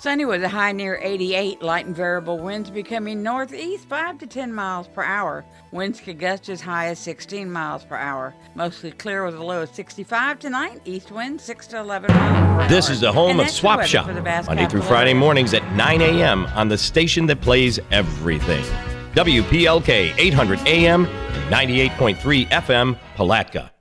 Sunny with a high near 88. Light and variable winds becoming northeast 5 to 10 miles per hour. Winds could gust as high as 16 miles per hour. Mostly clear with a low of 65 tonight. East wind 6 to 11 miles per hour. This is the home of Swap Shop, Monday through Friday mornings at 9 a.m. on the station that plays everything. WPLK 800 AM and 98.3 FM, Palatka.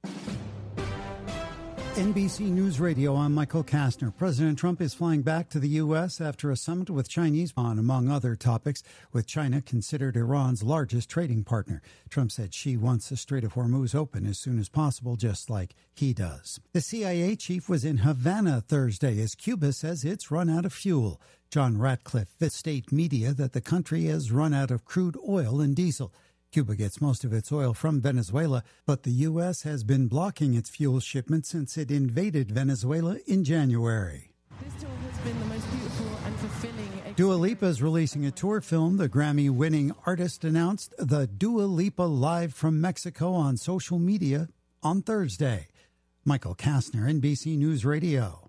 NBC News Radio, I'm Michael Kastner. President Trump is flying back to the U.S. after a summit with Chinese on, among other topics, with China considered Iran's largest trading partner. Trump said she wants the Strait of Hormuz open as soon as possible, just like he does. The CIA chief was in Havana Thursday as Cuba says it's run out of fuel. John Ratcliffe, the state media, that the country has run out of crude oil and diesel. Cuba gets most of its oil from Venezuela, but the U.S. has been blocking its fuel shipments since it invaded Venezuela in January. This tour has been the most beautiful and fulfilling. Dua Lipa is releasing a tour film. The Grammy-winning artist announced the Dua Lipa Live from Mexico on social media on Thursday. Michael Kastner, NBC News Radio.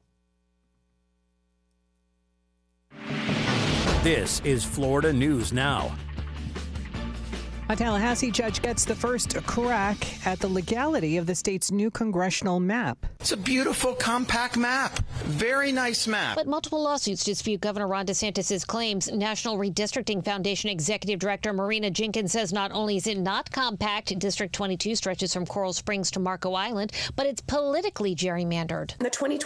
This is Florida News Now. A Tallahassee judge gets the first crack at the legality of the state's new congressional map. It's a beautiful, compact map. Very nice map. But multiple lawsuits dispute Governor Ron DeSantis' claims. National Redistricting Foundation Executive Director Marina Jenkins says not only is it not compact, District 22 stretches from Coral Springs to Marco Island, but it's politically gerrymandered. The